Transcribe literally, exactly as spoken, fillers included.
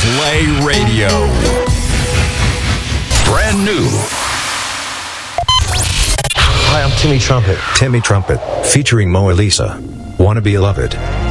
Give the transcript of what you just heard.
Play Radio. Brand new. Hi, I'm Timmy Trumpet. Timmy Trumpet, featuring Moa Lisa. Wanna Be Loved.